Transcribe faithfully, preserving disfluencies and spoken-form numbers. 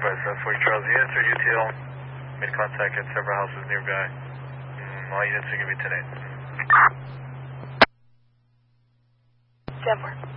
advised, seven forty Charles, units are U T L, made contact at several houses nearby. Mm, all units are going to be ten eight. Denver.